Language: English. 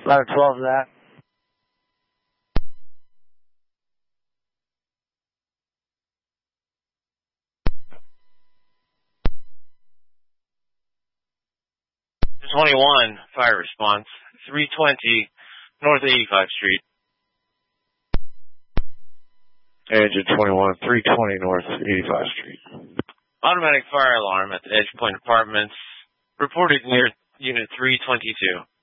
Ladder 12 to that. .21, fire response, 320 North 85th Street. Engine 21, 320 North 85th Street. Automatic fire alarm at the Edge Point Apartments, reported near Unit 322.